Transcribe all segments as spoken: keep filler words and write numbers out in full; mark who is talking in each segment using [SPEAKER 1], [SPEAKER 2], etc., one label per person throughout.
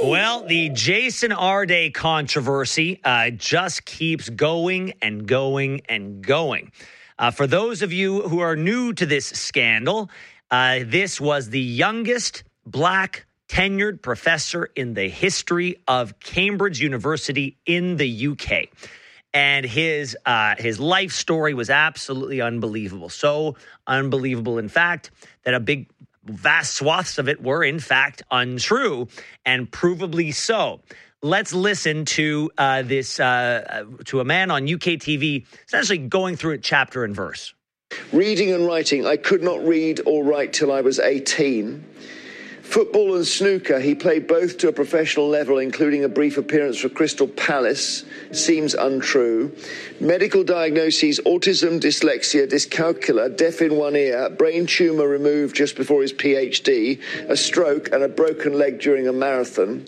[SPEAKER 1] Well, the Jason Arde controversy uh, just keeps going and going and going. Uh, for those of you who are new to this scandal, uh, this was the youngest black tenured professor in the history of Cambridge University in the U K. And his uh, his life story was absolutely unbelievable. So unbelievable, in fact, that a big, vast swaths of it were, in fact, untrue, and provably so. Let's listen to uh, this uh, to a man on U K T V, essentially going through it chapter and verse.
[SPEAKER 2] Reading and writing, I could not read or write till I was eighteen. Football and snooker, he played both to a professional level, including a brief appearance for Crystal Palace. Seems untrue. Medical diagnoses, autism, dyslexia, dyscalculia, deaf in one ear, brain tumour removed just before his PhD, a stroke and a broken leg during a marathon.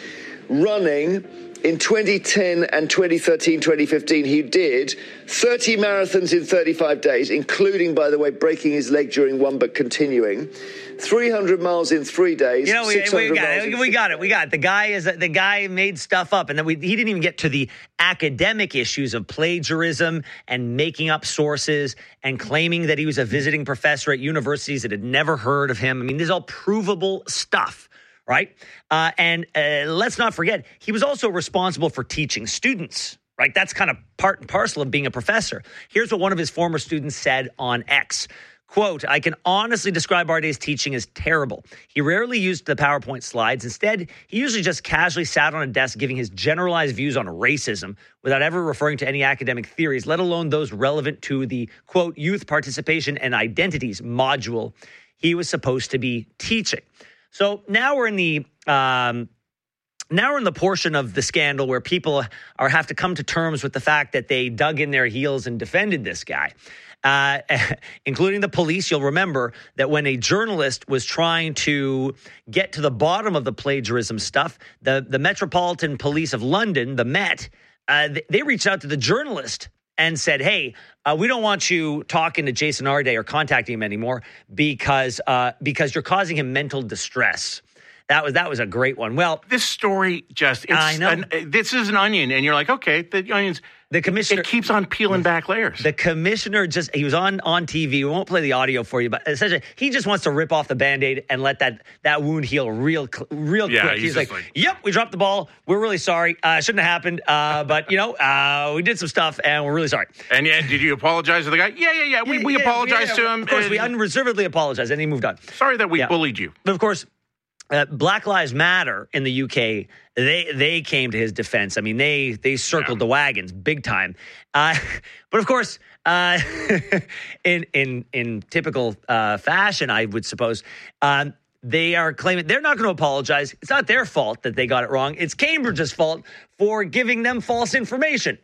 [SPEAKER 2] Running, in twenty ten and twenty thirteen, twenty fifteen, he did thirty marathons in thirty-five days, including, by the way, breaking his leg during one but continuing. three hundred miles in three days.
[SPEAKER 1] You know, we, we got it. We got it. We got it. The guy is the guy made stuff up, and then we, he didn't even get to the academic issues of plagiarism and making up sources and claiming that he was a visiting professor at universities that had never heard of him. I mean, this is all provable stuff. Right. Uh, and uh, let's not forget, he was also responsible for teaching students. Right. That's kind of part and parcel of being a professor. Here's what one of his former students said on X. Quote, I can honestly describe Arde's teaching as terrible. He rarely used the PowerPoint slides. Instead, he usually just casually sat on a desk giving his generalized views on racism without ever referring to any academic theories, let alone those relevant to the, quote, youth participation and identities module he was supposed to be teaching. So now we're in the um, now we're in the portion of the scandal where people are have to come to terms with the fact that they dug in their heels and defended this guy, uh, including the police. You'll remember that when a journalist was trying to get to the bottom of the plagiarism stuff, the, the Metropolitan Police of London, the Met, uh, they reached out to the journalist and said, hey, uh, we don't want you talking to Jason Arde or contacting him anymore because uh, because you're causing him mental distress. That was that was a great one. Well,
[SPEAKER 3] this story just, it's
[SPEAKER 1] I know.
[SPEAKER 3] An, this is an onion, and you're like, okay, the onion's,
[SPEAKER 1] the commissioner,
[SPEAKER 3] it keeps on peeling back layers.
[SPEAKER 1] The commissioner just, he was on, on T V. We won't play the audio for you, but essentially he just wants to rip off the Band-Aid and let that, that wound heal real, real
[SPEAKER 3] yeah,
[SPEAKER 1] quick.
[SPEAKER 3] He's,
[SPEAKER 1] he's like,
[SPEAKER 3] like,
[SPEAKER 1] yep, we dropped the ball. We're really sorry. Uh, shouldn't have happened. Uh, but, you know, uh, we did some stuff and we're really sorry.
[SPEAKER 3] And yeah, did you apologize to the guy? Yeah, yeah, yeah. We,
[SPEAKER 1] yeah,
[SPEAKER 3] we
[SPEAKER 1] yeah,
[SPEAKER 3] apologized
[SPEAKER 1] yeah,
[SPEAKER 3] to him.
[SPEAKER 1] Of course, we unreservedly apologized and he moved on.
[SPEAKER 3] Sorry that we
[SPEAKER 1] yeah.
[SPEAKER 3] bullied you.
[SPEAKER 1] But of course, Uh, Black Lives Matter in the U K, they they came to his defense. I mean, they they circled yeah. the wagons big time. Uh, but of course, uh, in in in typical uh, fashion, I would suppose, um, they are claiming they're not going to apologize. It's not their fault that they got it wrong. It's Cambridge's fault for giving them false information.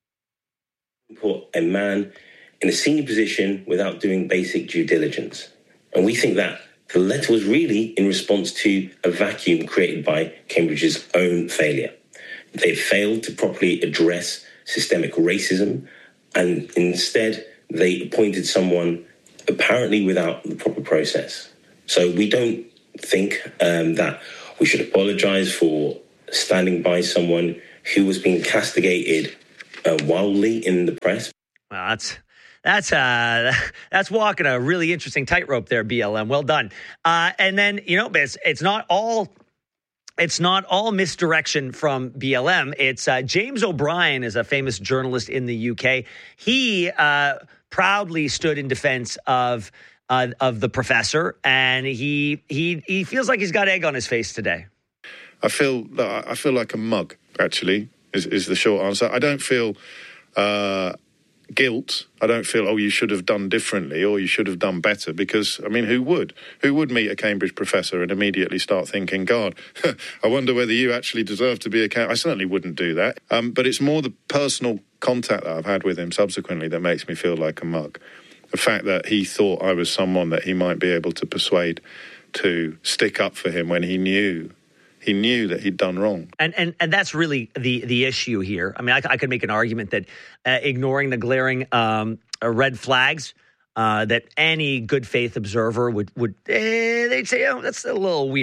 [SPEAKER 4] Put a man in a senior position without doing basic due diligence, and we think that the letter was really in response to a vacuum created by Cambridge's own failure. They failed to properly address systemic racism, and instead they appointed someone apparently without the proper process. So we don't think um, that we should apologise for standing by someone who was being castigated uh, wildly in the press.
[SPEAKER 1] Well, that's... That's uh, that's walking a really interesting tightrope there, B L M. Well done. Uh, and then, you know, it's it's not all it's not all misdirection from B L M. It's uh, James O'Brien is a famous journalist in the U K. He uh, proudly stood in defense of uh, of the professor, and he he he feels like he's got egg on his face today.
[SPEAKER 5] I feel I feel like a mug. Actually, is is the short answer. I don't feel. Uh, Guilt. I don't feel, oh, you should have done differently or you should have done better, because, I mean, who would? Who would meet a Cambridge professor and immediately start thinking, God, I wonder whether you actually deserve to be a Cam-. I certainly wouldn't do that. Um, but it's more the personal contact that I've had with him subsequently that makes me feel like a mug. The fact that he thought I was someone that he might be able to persuade to stick up for him when he knew He knew that he'd done wrong.
[SPEAKER 1] And and and that's really the the issue here. I mean, I, I could make an argument that uh, ignoring the glaring um, uh, red flags uh, that any good faith observer would, would eh, they'd say, oh, that's a little weird.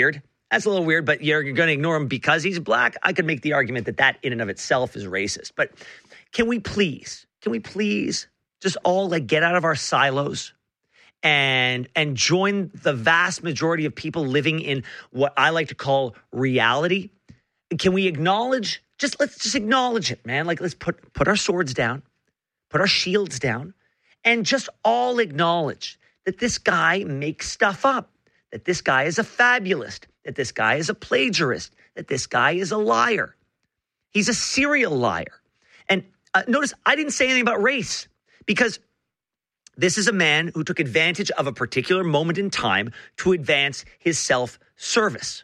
[SPEAKER 1] That's a little weird, but you're going to ignore him because he's black. I could make the argument that that in and of itself is racist. But can we please, can we please just all like get out of our silos and and join the vast majority of people living in what I like to call reality? Can we acknowledge, just let's just acknowledge it, man. Like let's put put our swords down, put our shields down, and just all acknowledge that this guy makes stuff up, that this guy is a fabulist, that this guy is a plagiarist, that this guy is a liar. He's a serial liar. And uh, notice I didn't say anything about race because this is a man who took advantage of a particular moment in time to advance his self-service.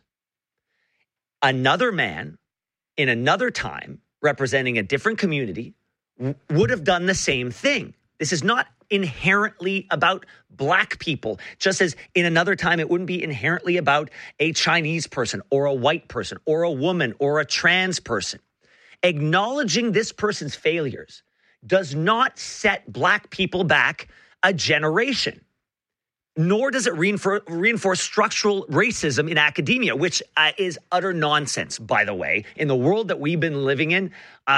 [SPEAKER 1] Another man in another time representing a different community w- would have done the same thing. This is not inherently about black people, just as in another time it wouldn't be inherently about a Chinese person or a white person or a woman or a trans person. Acknowledging this person's failures does not set black people back a generation, nor does it reinforce, reinforce structural racism in academia, which uh, is utter nonsense, by the way. In the world that we've been living in,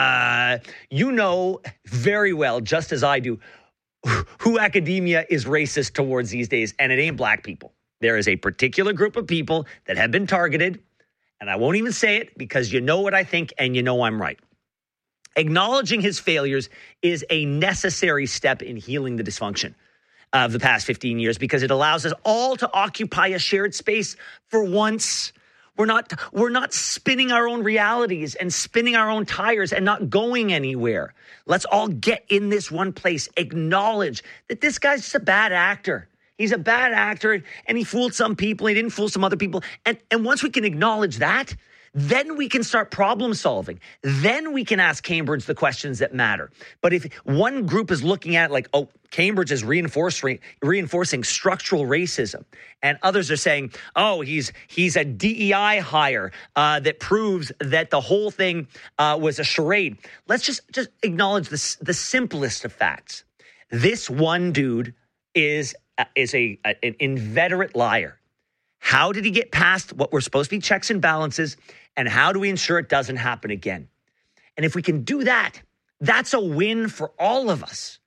[SPEAKER 1] uh, you know very well, just as I do, who academia is racist towards these days, and it ain't black people. There is a particular group of people that have been targeted, and I won't even say it because you know what I think and you know I'm right. Acknowledging his failures is a necessary step in healing the dysfunction of the past fifteen years because it allows us all to occupy a shared space for once. We're not, we're not spinning our own realities and spinning our own tires and not going anywhere. Let's all get in this one place. Acknowledge that this guy's just a bad actor. He's a bad actor and he fooled some people. He didn't fool some other people. And, and once we can acknowledge that, then we can start problem solving. Then we can ask Cambridge the questions that matter. But if one group is looking at it like, oh, Cambridge is reinforcing reinforcing structural racism, and others are saying, oh, he's he's a D E I hire uh, that proves that the whole thing uh, was a charade. Let's just just acknowledge this, the simplest of facts. This one dude is uh, is a, a an inveterate liar. How did he get past what were supposed to be checks and balances? And how do we ensure it doesn't happen again? And if we can do that, that's a win for all of us.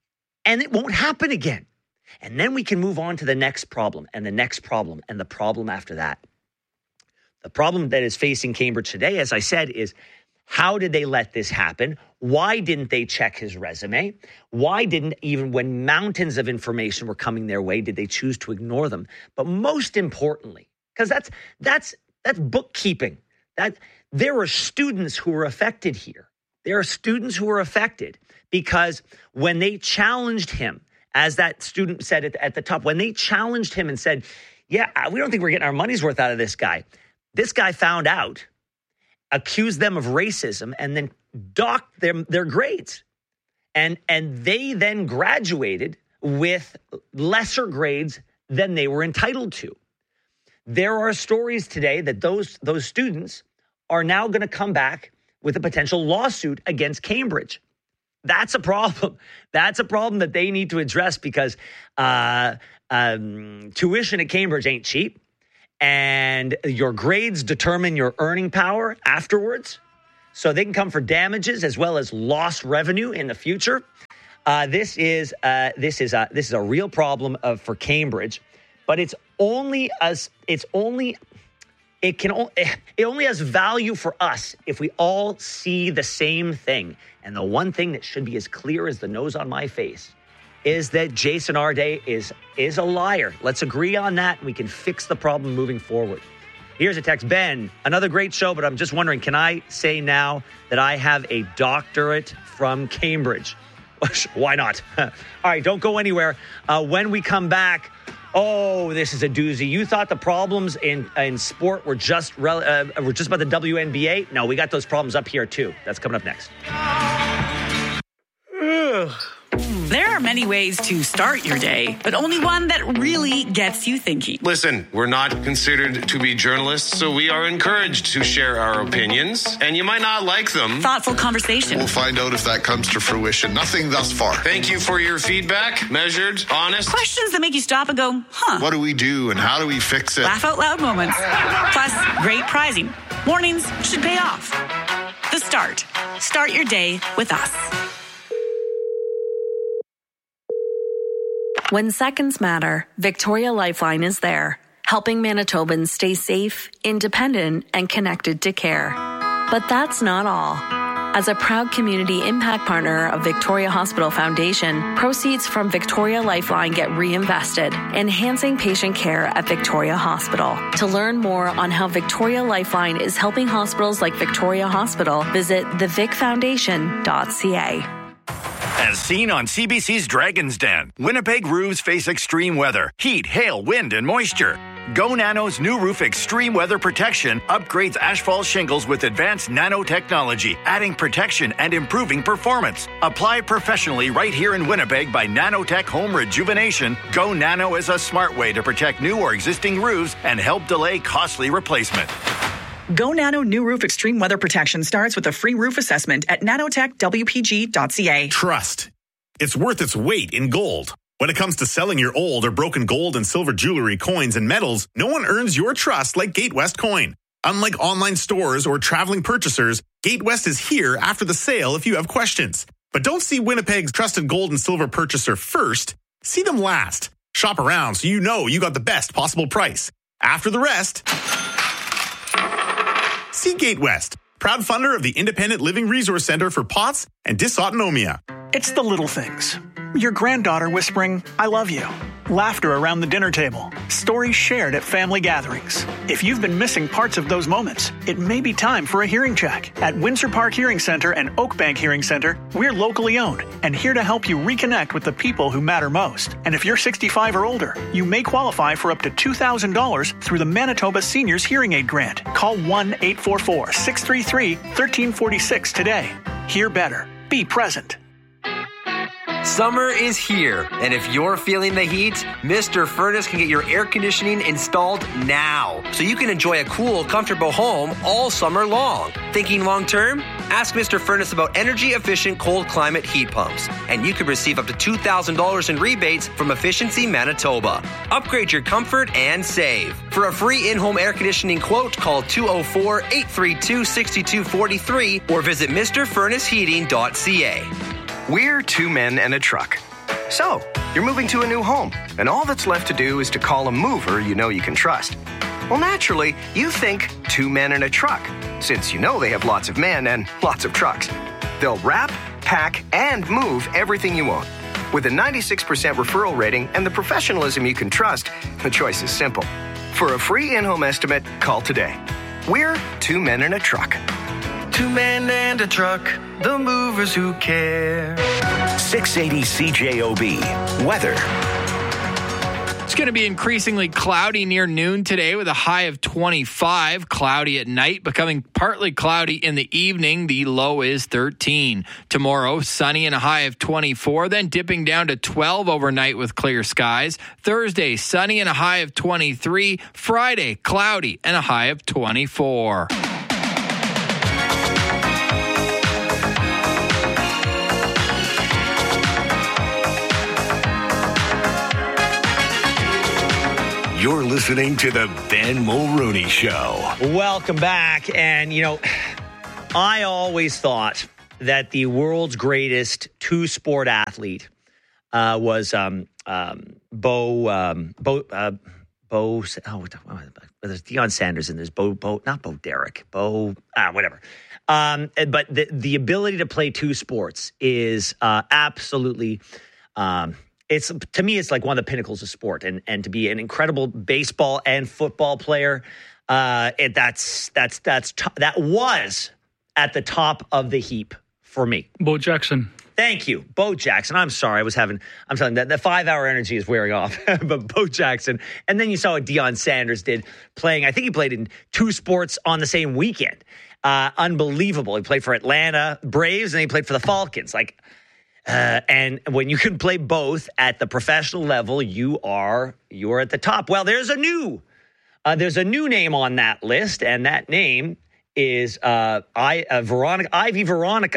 [SPEAKER 1] And it won't happen again. And then we can move on to the next problem and the next problem and the problem after that. The problem that is facing Cambridge today, as I said, is how did they let this happen? Why didn't they check his resume? Why didn't, even when mountains of information were coming their way, did they choose to ignore them? But most importantly, because that's that's that's bookkeeping. That there were students who were affected here. There are students who were affected because when they challenged him, as that student said at, at the top, when they challenged him and said, yeah, we don't think we're getting our money's worth out of this guy. This guy found out, accused them of racism, and then docked them their grades. And, and they then graduated with lesser grades than they were entitled to. There are stories today that those, those students are now going to come back with a potential lawsuit against Cambridge. That's a problem. That's a problem that they need to address because uh, um, tuition at Cambridge ain't cheap. And your grades determine your earning power afterwards. So they can come for damages as well as lost revenue in the future. Uh, this is uh, this is a this is a real problem of, for Cambridge, but it's only as it's only it can it only has value for us if we all see the same thing. And the one thing that should be as clear as the nose on my face is that Jason Arday is is a liar. Let's agree on that, and we can fix the problem moving forward. Here's a text. Ben, another great show, but I'm just wondering, can I say now that I have a doctorate from Cambridge? Why not? All right, don't go anywhere. Uh, when we come back, oh, this is a doozy. You thought the problems in in sport were just rel- uh, were just about the W N B A? No, we got those problems up here too. That's coming up next.
[SPEAKER 6] There are many ways to start your day, but only one that really gets you thinking.
[SPEAKER 7] Listen, we're not considered to be journalists, so we are encouraged to share our opinions, and you might not like them.
[SPEAKER 6] Thoughtful conversation.
[SPEAKER 8] We'll find out if that comes to fruition. Nothing thus far.
[SPEAKER 7] Thank you for your feedback. Measured, honest.
[SPEAKER 6] Questions that make you stop and go, huh?
[SPEAKER 8] What do we do and how do we fix it?
[SPEAKER 6] Laugh out loud moments. Plus, great prizing. Mornings should pay off. The Start. Start your day with us.
[SPEAKER 9] When seconds matter, Victoria Lifeline is there, helping Manitobans stay safe, independent, and connected to care. But that's not all. As a proud community impact partner of Victoria Hospital Foundation, proceeds from Victoria Lifeline get reinvested, enhancing patient care at Victoria Hospital. To learn more on how Victoria Lifeline is helping hospitals like Victoria Hospital, visit the vic foundation dot c a.
[SPEAKER 10] As seen on C B C's Dragon's Den, Winnipeg roofs face extreme weather, heat, hail, wind, and moisture. Go Nano's new roof extreme weather protection upgrades asphalt shingles with advanced nanotechnology, adding protection and improving performance. Apply professionally right here in Winnipeg by Nanotech Home Rejuvenation. Go Nano is a smart way to protect new or existing roofs and help delay costly replacement.
[SPEAKER 11] Go Nano New Roof Extreme Weather Protection starts with a free roof assessment at nanotech w p g dot c a.
[SPEAKER 12] Trust. It's worth its weight in gold. When it comes to selling your old or broken gold and silver jewelry, coins, and metals, no one earns your trust like GateWest Coin. Unlike online stores or traveling purchasers, GateWest is here after the sale if you have questions. But don't see Winnipeg's trusted gold and silver purchaser first. See them last. Shop around so you know you got the best possible price. After the rest, see GateWest, proud funder of the Independent Living Resource Center for P O T S and Dysautonomia.
[SPEAKER 13] It's the little things. Your granddaughter whispering, I love you. Laughter around the dinner table. Stories shared at family gatherings. If you've been missing parts of those moments, it may be time for a hearing check. At Windsor Park Hearing Center and Oakbank Hearing Center, we're locally owned and here to help you reconnect with the people who matter most. And if you're sixty-five or older, you may qualify for up to two thousand dollars through the Manitoba Seniors Hearing Aid Grant. Call one eight four four, six three three, one three four six today. Hear better. Be present.
[SPEAKER 14] Summer is here, and if you're feeling the heat, Mister Furnace can get your air conditioning installed now, so you can enjoy a cool, comfortable home all summer long. Thinking long term? Ask Mister Furnace about energy-efficient cold climate heat pumps, and you could receive up to two thousand dollars in rebates from Efficiency Manitoba. Upgrade your comfort and save. For a free in-home air conditioning quote, call two oh four, eight three two, six two four three or visit Mr Furnace Heating dot c a.
[SPEAKER 15] We're two men and a truck. So, you're moving to a new home, and all that's left to do is to call a mover you know you can trust. Well, naturally, you think two men and a truck, since you know they have lots of men and lots of trucks. They'll wrap, pack, and move everything you own. With a ninety-six percent referral rating and the professionalism you can trust, the choice is simple. For a free in-home estimate, call today. We're two men and a truck.
[SPEAKER 16] Two men and a truck, the movers who care.
[SPEAKER 17] six eighty C J O B. Weather.
[SPEAKER 18] It's going to be increasingly cloudy near noon today with a high of twenty-five. Cloudy at night, becoming partly cloudy in the evening. The low is thirteen. Tomorrow, sunny and a high of twenty-four, then dipping down to twelve overnight with clear skies. Thursday, sunny and a high of twenty-three. Friday, cloudy and a high of twenty-four.
[SPEAKER 17] You're listening to the Ben Mulrooney Show.
[SPEAKER 1] Welcome back. And, you know, I always thought that the world's greatest two-sport athlete uh, was um, um, Bo, um, Bo, uh, Bo, oh, there's Deion Sanders and there's Bo, Bo, not Bo Derek, Bo, ah, whatever. Um, but the, the ability to play two sports is uh, absolutely... Um, It's to me, it's like one of the pinnacles of sport, and and to be an incredible baseball and football player, uh, it, that's that's that's to, that was at the top of the heap for me.
[SPEAKER 19] Bo Jackson.
[SPEAKER 1] Thank you, Bo Jackson. I'm sorry, I was having. I'm telling you that the five hour energy is wearing off, but Bo Jackson, and then you saw what Deion Sanders did playing. I think he played in two sports on the same weekend. Uh, unbelievable. He played for Atlanta Braves and he played for the Falcons. Like. Uh, and when you can play both at the professional level, you are you are at the top. Well, there's a new uh, there's a new name on that list, and that name is uh, I uh, Veronica Ivy Veronica,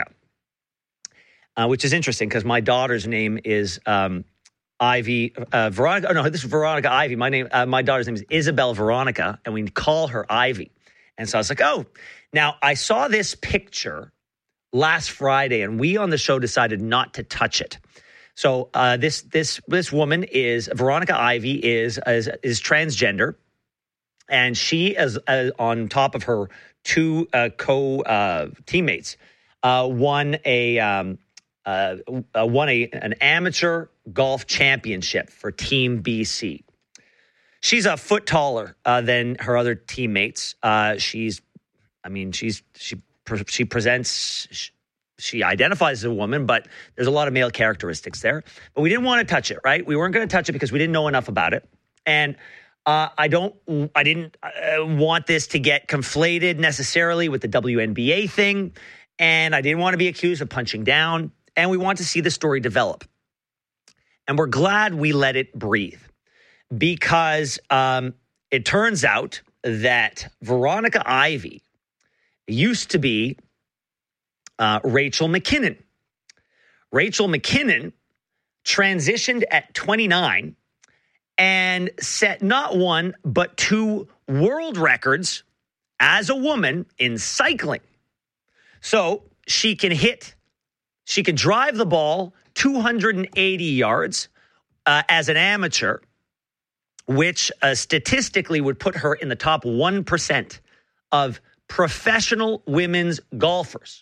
[SPEAKER 1] uh, which is interesting because my daughter's name is um, Ivy uh, Veronica. Oh no, this is Veronica Ivy. My name, uh, my daughter's name is Isabel Veronica, and we call her Ivy. And so I was like, oh, now I saw this picture last Friday, and we on the show decided not to touch it. So uh, this this this woman is Veronica Ivy is is, is transgender, and she is uh, on top of her two uh, co uh, teammates uh, won a um, uh, uh, won a an amateur golf championship for Team B C. She's a foot taller uh, than her other teammates. Uh, she's, I mean, she's she. She presents, she identifies as a woman, but there's a lot of male characteristics there. But we didn't want to touch it, right? We weren't going to touch it because we didn't know enough about it. And uh, I don't, I didn't uh, want this to get conflated necessarily with the W N B A thing. And I didn't want to be accused of punching down. And we want to see the story develop. And we're glad we let it breathe because um, it turns out that Veronica Ivy used to be uh, Rachel McKinnon. Rachel McKinnon transitioned at twenty-nine and set not one, but two world records as a woman in cycling. So she can hit, she can drive the ball two hundred eighty yards uh, as an amateur, which uh, statistically would put her in the top one percent of professional women's golfers.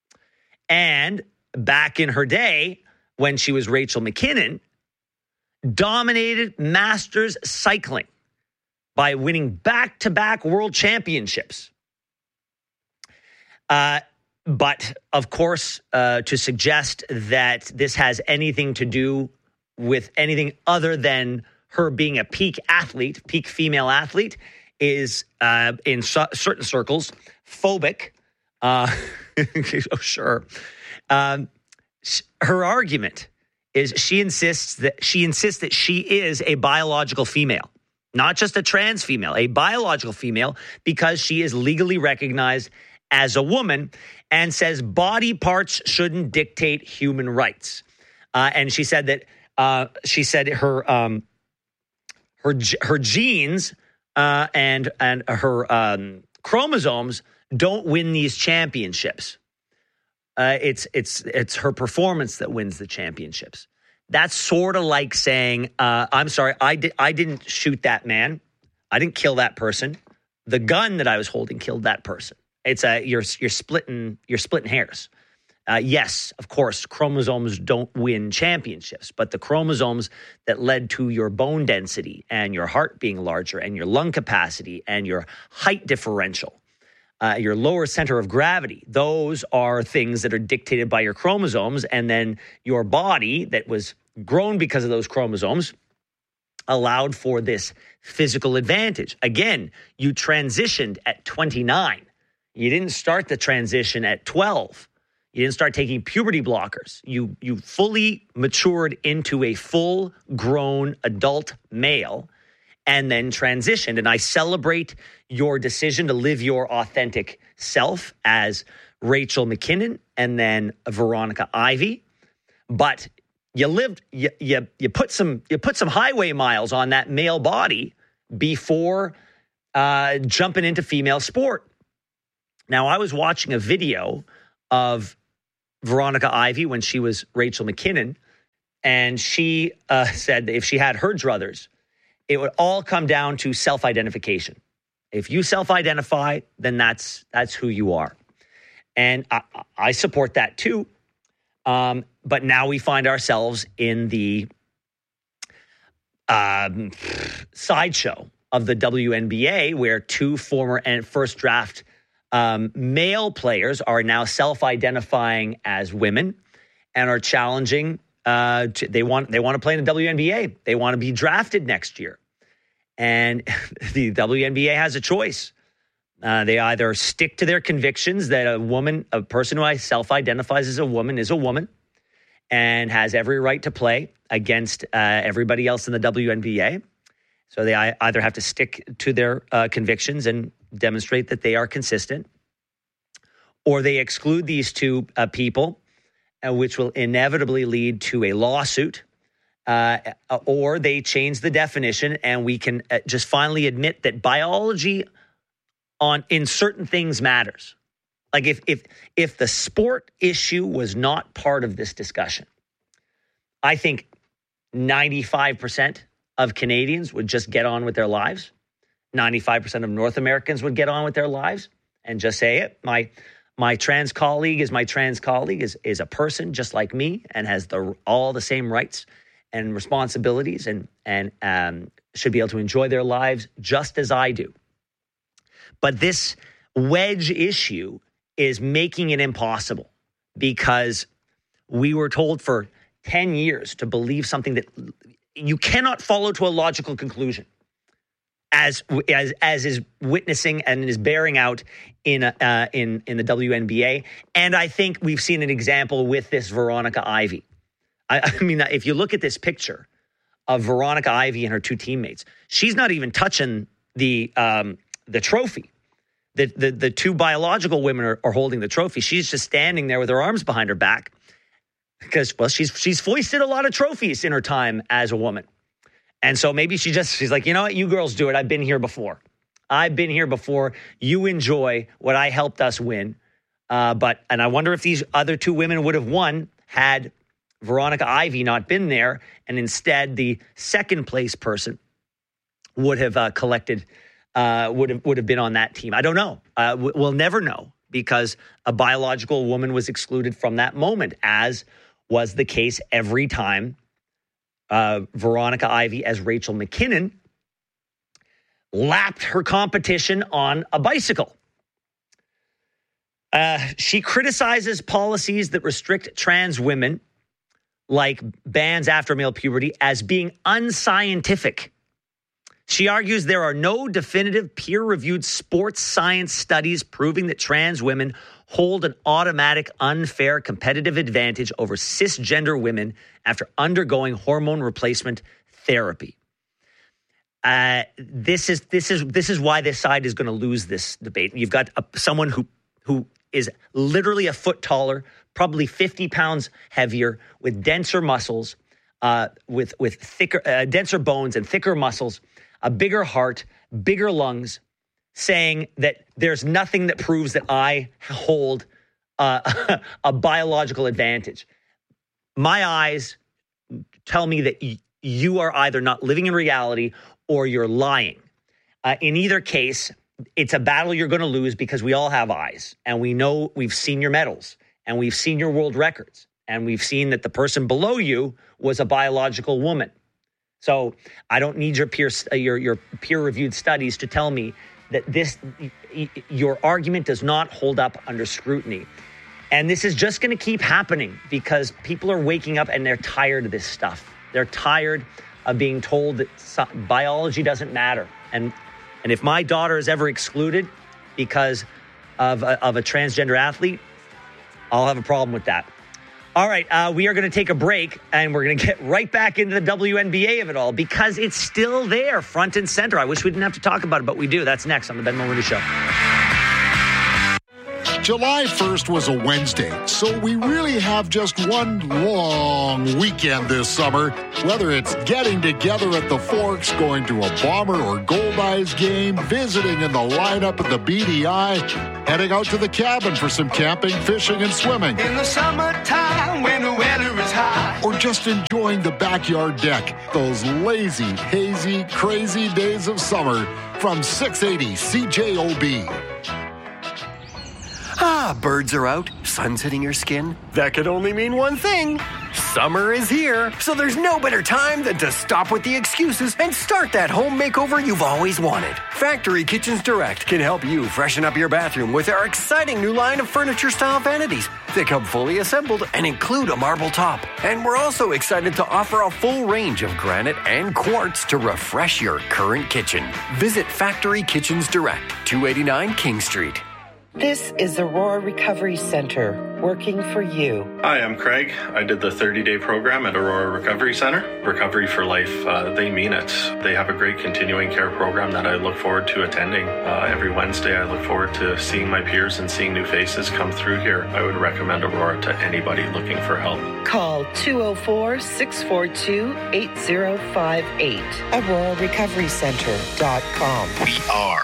[SPEAKER 1] And back in her day, when she was Rachel McKinnon, dominated Masters cycling by winning back-to-back world championships. Uh, but, of course, uh, to suggest that this has anything to do with anything other than her being a peak athlete, peak female athlete, is uh, in so- certain circles phobic. Uh, oh, sure. Um, her argument is she insists that she insists that she is a biological female, not just a trans female, a biological female, because she is legally recognized as a woman, and says body parts shouldn't dictate human rights. Uh, and she said that uh, she said her um, her her genes. Uh, and and her um, chromosomes don't win these championships. Uh, it's it's it's her performance that wins the championships. That's sort of like saying, uh, "I'm sorry, I did I didn't shoot that man. I didn't kill that person. The gun that I was holding killed that person." It's a you're you're splitting you're splitting hairs. Uh, yes, of course, chromosomes don't win championships, but the chromosomes that led to your bone density and your heart being larger and your lung capacity and your height differential, uh, your lower center of gravity, those are things that are dictated by your chromosomes. And then your body that was grown because of those chromosomes allowed for this physical advantage. Again, you transitioned at twenty-nine. You didn't start the transition at twelve. You didn't start taking puberty blockers. You you fully matured into a full-grown adult male and then transitioned. And I celebrate your decision to live your authentic self as Rachel McKinnon and then Veronica Ivy. But you lived, you you, you put some you put some highway miles on that male body before uh, jumping into female sport. Now, I was watching a video of Veronica Ivy when she was Rachel McKinnon, and she uh, said that if she had her druthers, it would all come down to self-identification. If you self-identify, then that's that's who you are. And I, I support that too. Um, but now we find ourselves in the um, sideshow of the W N B A, where two former and first draft Um, male players are now self-identifying as women and are challenging. Uh, to, they want they want to play in the W N B A. They want to be drafted next year, and the W N B A has a choice. Uh, they either stick to their convictions that a woman, a person who self-identifies as a woman, is a woman, and has every right to play against uh, everybody else in the W N B A. So they either have to stick to their uh, convictions and demonstrate that they are consistent, or they exclude these two uh, people, uh, which will inevitably lead to a lawsuit, uh, or they change the definition and we can uh, just finally admit that biology on in certain things matters. Like if if if the sport issue was not part of this discussion, I think ninety-five percent of Canadians would just get on with their lives. ninety-five percent of North Americans would get on with their lives and just say it. My my trans colleague is my trans colleague, is, is a person just like me and has the all the same rights and responsibilities and, and um, should be able to enjoy their lives just as I do. But this wedge issue is making it impossible because we were told for ten years to believe something that you cannot follow to a logical conclusion, as as as is witnessing and is bearing out in uh, in in the W N B A. And I think we've seen an example with this Veronica Ivy. I, I mean, if you look at this picture of Veronica Ivy and her two teammates, she's not even touching the um, the trophy. The, the the two biological women are, are holding the trophy. She's just standing there with her arms behind her back because, well, she's she's foisted a lot of trophies in her time as a woman. And so maybe she just, she's like, you know what, you girls do it. I've been here before. I've been here before. You enjoy what I helped us win. Uh, but, and I wonder if these other two women would have won had Veronica Ivy not been there. And instead, the second place person would have uh, collected Uh, would have would have been on that team. I don't know. Uh, we'll never know because a biological woman was excluded from that moment, as was the case every time uh, Veronica Ivy as Rachel McKinnon lapped her competition on a bicycle. Uh, she criticizes policies that restrict trans women, like bans after male puberty, as being unscientific. She argues there are no definitive peer-reviewed sports science studies proving that trans women hold an automatic unfair competitive advantage over cisgender women after undergoing hormone replacement therapy. Uh, this is this is this is why this side is going to lose this debate. You've got a, someone who who is literally a foot taller, probably fifty pounds heavier, with denser muscles, uh, with with thicker, uh, denser bones and thicker muscles, a bigger heart, bigger lungs, saying that there's nothing that proves that I hold uh, a biological advantage. My eyes tell me that y- you are either not living in reality or you're lying. Uh, in either case, it's a battle you're going to lose because we all have eyes and we know we've seen your medals and we've seen your world records and we've seen that the person below you was a biological woman. So I don't need your peer your your peer-reviewed studies to tell me that this your argument does not hold up under scrutiny. And this is just going to keep happening because people are waking up and they're tired of this stuff. They're tired of being told that biology doesn't matter. And and if my daughter is ever excluded because of a, of a transgender athlete, I'll have a problem with that. All right, uh, we are going to take a break, and we're going to get right back into the W N B A of it all because it's still there, front and center. I wish we didn't have to talk about it, but we do. That's next on the Ben Mulroney Show.
[SPEAKER 8] July first was a Wednesday, so we really have just one long weekend this summer. Whether it's getting together at the Forks, going to a Bomber or Gold Eyes game, visiting in the lineup at the B D I, heading out to the cabin for some camping, fishing, and swimming.
[SPEAKER 16] In the summertime when the weather is high.
[SPEAKER 8] Or just enjoying the backyard deck. Those lazy, hazy, crazy days of summer from six eighty C J O B.
[SPEAKER 15] Ah, birds are out, sun's hitting your skin. That could only mean one thing. Summer is here, so there's no better time than to stop with the excuses and start that home makeover you've always wanted. Factory Kitchens Direct can help you freshen up your bathroom with our exciting new line of furniture-style vanities. They come fully assembled and include a marble top. And we're also excited to offer a full range of granite and quartz to refresh your current kitchen. Visit Factory Kitchens Direct, two eighty-nine King Street.
[SPEAKER 19] This is the Aurora Recovery Center, working for you.
[SPEAKER 20] Hi, I'm Craig. I did the thirty-day program at Aurora Recovery Center. Recovery for Life, uh, they mean it. They have a great continuing care program that I look forward to attending. Uh, every Wednesday, I look forward to seeing my peers and seeing new faces come through here. I would recommend Aurora to anybody looking for help.
[SPEAKER 19] Call two oh four, six four two, eight oh five eight. Aurora Recovery Center dot com.
[SPEAKER 17] We are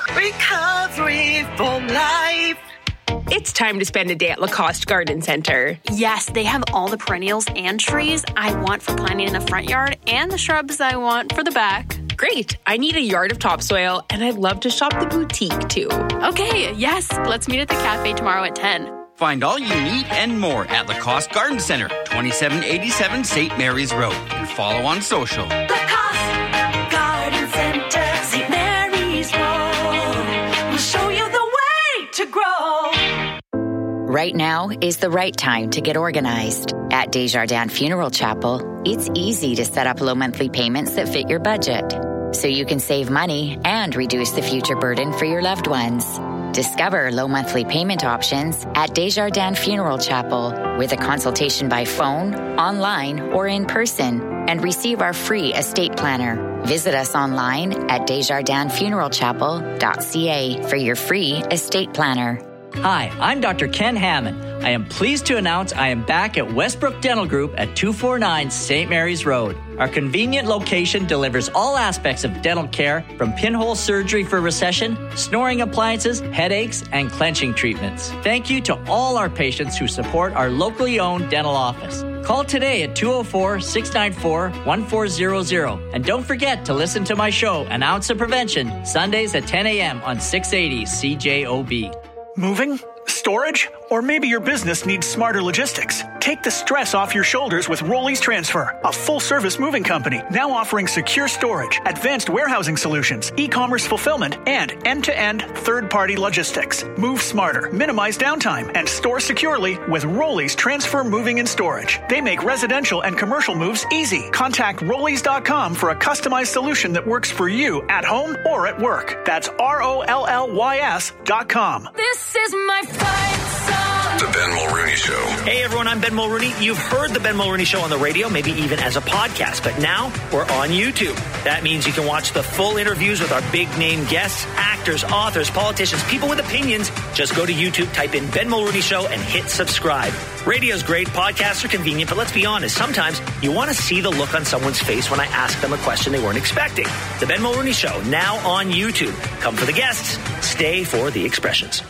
[SPEAKER 21] Recovery for Life. It's time to spend a day at Lacoste Garden Center.
[SPEAKER 22] Yes, they have all the perennials and trees I want for planting in the front yard and the shrubs I want for the back.
[SPEAKER 21] Great. I need a yard of topsoil, and I'd love to shop the boutique, too.
[SPEAKER 22] Okay, yes. Let's meet at the cafe tomorrow at ten.
[SPEAKER 23] Find all you need and more at Lacoste Garden Center, twenty-seven eighty-seven Saint Mary's Road. And follow on social.
[SPEAKER 21] Lacoste Garden Center, Saint Mary's Road. We'll show you the way to grow.
[SPEAKER 24] Right now is the right time to get organized. At Desjardins Funeral Chapel, it's easy to set up low monthly payments that fit your budget, so you can save money and reduce the future burden for your loved ones. Discover low monthly payment options at Desjardins Funeral Chapel with a consultation by phone, online, or in person, and receive our free estate planner. Visit us online at desjardins funeral chapel dot c a for your free estate planner.
[SPEAKER 25] Hi, I'm Doctor Ken Hammond. I am pleased to announce I am back at Westbrook Dental Group at two forty-nine Saint Mary's Road. Our convenient location delivers all aspects of dental care, from pinhole surgery for recession, snoring appliances, headaches, and clenching treatments. Thank you to all our patients who support our locally owned dental office. Call today at two oh four, six nine four, one four zero zero. And don't forget to listen to my show, An Ounce of Prevention, Sundays at ten a.m. on six eighty C J O B.
[SPEAKER 13] Moving? Storage? Or maybe your business needs smarter logistics. Take the stress off your shoulders with Rollies Transfer, a full-service moving company now offering secure storage, advanced warehousing solutions, e-commerce fulfillment, and end-to-end third-party logistics. Move smarter, minimize downtime, and store securely with Rollies Transfer Moving and Storage. They make residential and commercial moves easy. Contact Rollies dot com for a customized solution that works for you at home or at work. That's R O L L Y S dot com.
[SPEAKER 21] This is my fight song.
[SPEAKER 17] The Ben Mulrooney Show.
[SPEAKER 1] Hey everyone, I'm Ben Mulrooney. You've heard the Ben Mulrooney Show on the radio, maybe even as a podcast, but now we're on YouTube. That means you can watch the full interviews with our big name guests, actors, authors, politicians, people with opinions. Just go to YouTube, type in Ben Mulrooney Show, and hit subscribe. Radio's great, podcasts are convenient, but let's be honest, sometimes you want to see the look on someone's face when I ask them a question they weren't expecting. The Ben Mulrooney Show, now on YouTube. Come for the guests, stay for the expressions.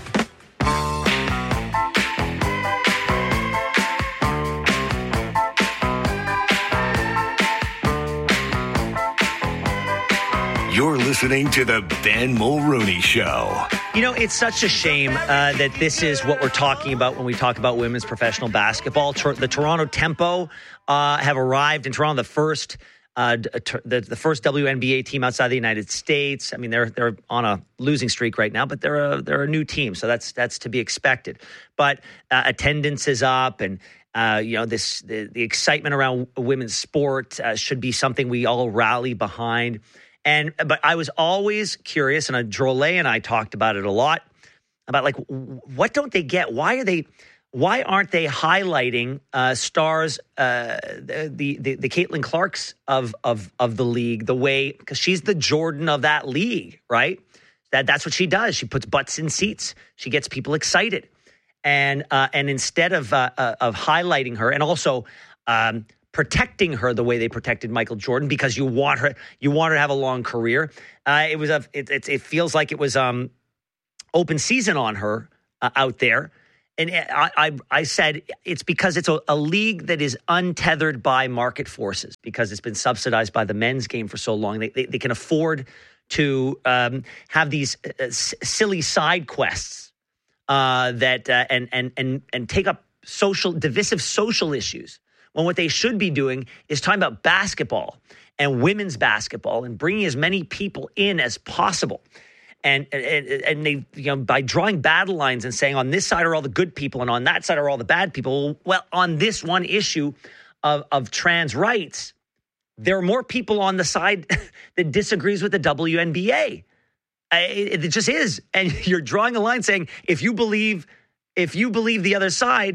[SPEAKER 17] You're listening to the Ben Mulrooney Show.
[SPEAKER 1] You know, it's such a shame uh, that this is what we're talking about when we talk about women's professional basketball. Tor- the Toronto Tempo uh, have arrived in Toronto, the first uh, the, the first W N B A team outside the United States. I mean, they're they're on a losing streak right now, but they're a, they're a new team, so that's that's to be expected. But uh, attendance is up, and uh, you know, this the, the excitement around women's sport uh, should be something we all rally behind. And but I was always curious, and uh, Drolet and I talked about it a lot, about like, what don't they get? Why are they? Why aren't they highlighting uh, stars, uh, the, the the Caitlin Clarks of of of the league, the way, because she's the Jordan of that league, right? That that's what she does. She puts butts in seats. She gets people excited, and uh, and instead of uh, uh, of highlighting her, and also Um, protecting her the way they protected Michael Jordan, because you want her, you want her to have a long career. Uh, it was a, it, it, it feels like it was um, open season on her uh, out there. And I, I, I said it's because it's a, a league that is untethered by market forces, because it's been subsidized by the men's game for so long. They, they, they can afford to um, have these uh, s- silly side quests uh, that uh, and and and and take up social divisive social issues. When what they should be doing is talking about basketball and women's basketball and bringing as many people in as possible. And, and and they, you know, by drawing battle lines and saying on this side are all the good people and on that side are all the bad people. Well, on this one issue of, of trans rights, there are more people on the side that disagrees with the W N B A. It, it just is. And you're drawing a line saying if you believe if you believe the other side,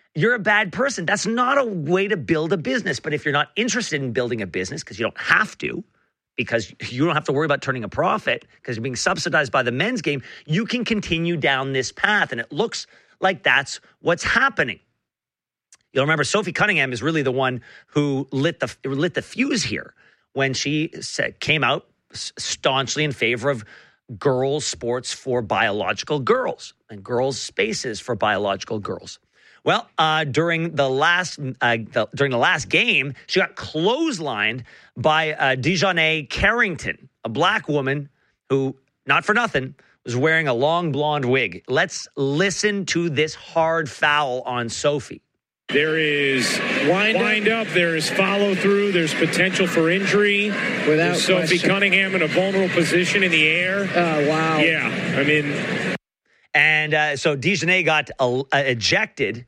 [SPEAKER 1] you're a bad person. That's not a way to build a business. But if you're not interested in building a business, because you don't have to, because you don't have to worry about turning a profit because you're being subsidized by the men's game, you can continue down this path. And it looks like that's what's happening. You'll remember Sophie Cunningham is really the one who lit the lit the fuse here when she said, came out staunchly in favor of girls' sports for biological girls and girls' spaces for biological girls. Well, uh, during the last uh, the, during the last game, she got clotheslined by uh, Dejanay Carrington, a black woman who, not for nothing, was wearing a long blonde wig. Let's listen to this hard foul on Sophie.
[SPEAKER 2] There is wind, wind up, there is follow through, there's potential for injury.
[SPEAKER 3] Without
[SPEAKER 2] there's Sophie
[SPEAKER 3] question.
[SPEAKER 2] Cunningham in a vulnerable position in the air.
[SPEAKER 3] Oh, wow.
[SPEAKER 2] Yeah, I mean.
[SPEAKER 1] And uh, so Dejanay got uh, ejected.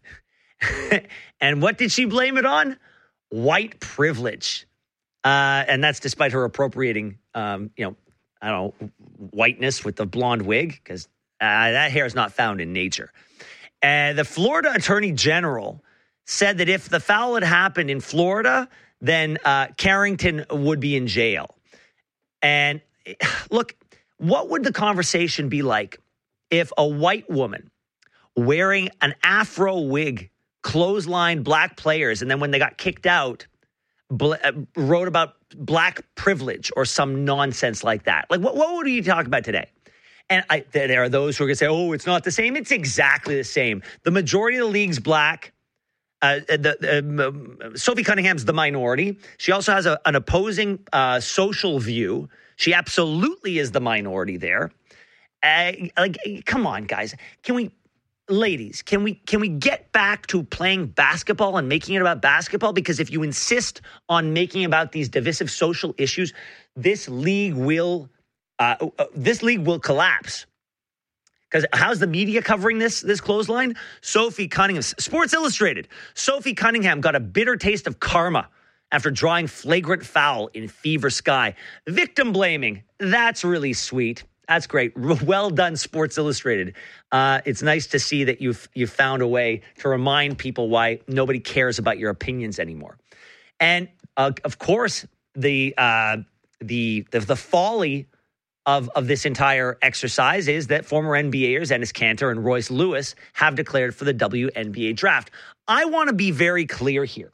[SPEAKER 1] And what did she blame it on? White privilege. Uh, and that's despite her appropriating, um, you know, I don't know, whiteness with the blonde wig, because uh, that hair is not found in nature. And the Florida Attorney General said that if the foul had happened in Florida, then uh, Carrington would be in jail. And look, what would the conversation be like if a white woman wearing an afro wig clotheslined black players, and then when they got kicked out, bl- uh, wrote about black privilege or some nonsense like that? Like, what, what would you talk about today? And I, there are those who are going to say, oh, it's not the same. It's exactly the same. The majority of the league's black. Uh, the, uh, Sophie Cunningham's the minority. She also has a, an opposing uh, social view. She absolutely is the minority there. Uh, like, come on, guys. Can we, ladies, can we can we get back to playing basketball and making it about basketball? Because if you insist on making about these divisive social issues, this league will uh, uh, this league will collapse. Because how's the media covering this this clothesline? Sophie Cunningham, Sports Illustrated. Sophie Cunningham got a bitter taste of karma after drawing flagrant foul in Fever Sky. Victim blaming. That's really sweet. That's great. Well done, Sports Illustrated. Uh, it's nice to see that you've you've found a way to remind people why nobody cares about your opinions anymore. And uh, of course, the uh, the the, the folly Of, of this entire exercise is that former N B Aers Enes Kanter and Royce Lewis have declared for the W N B A draft. I want to be very clear here.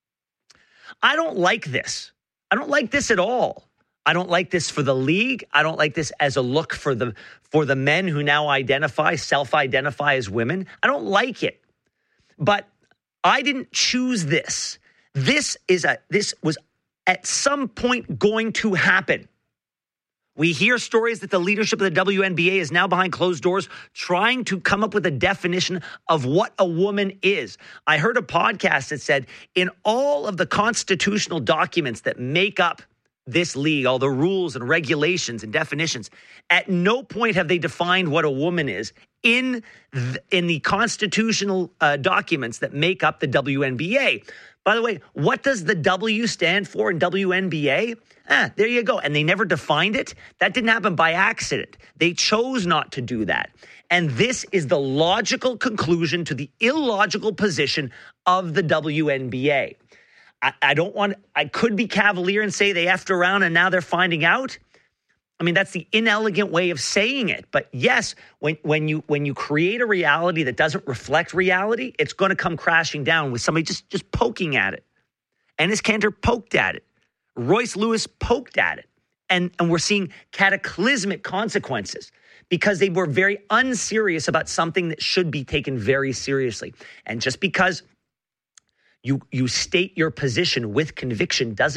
[SPEAKER 1] I don't like this. I don't like this at all. I don't like this for the league. I don't like this as a look for the for the men who now identify, self-identify as women. I don't like it. But I didn't choose this. This is a this was at some point going to happen. We hear stories that the leadership of the W N B A is now behind closed doors trying to come up with a definition of what a woman is. I heard a podcast that said in all of the constitutional documents that make up this league, all the rules and regulations and definitions, at no point have they defined what a woman is in the, in the constitutional uh, documents that make up the W N B A. By the way, what does the W stand for in W N B A? Ah, there you go. And they never defined it. That didn't happen by accident. They chose not to do that. And this is the logical conclusion to the illogical position of the W N B A. I, I don't want, I could be cavalier and say they effed around and now they're finding out. I mean, that's the inelegant way of saying it. But yes, when, when you when you create a reality that doesn't reflect reality, it's going to come crashing down with somebody just, just poking at it. Enes Kanter poked at it. Royce Lewis poked at it. And, and we're seeing cataclysmic consequences because they were very unserious about something that should be taken very seriously. And just because you you state your position with conviction doesn't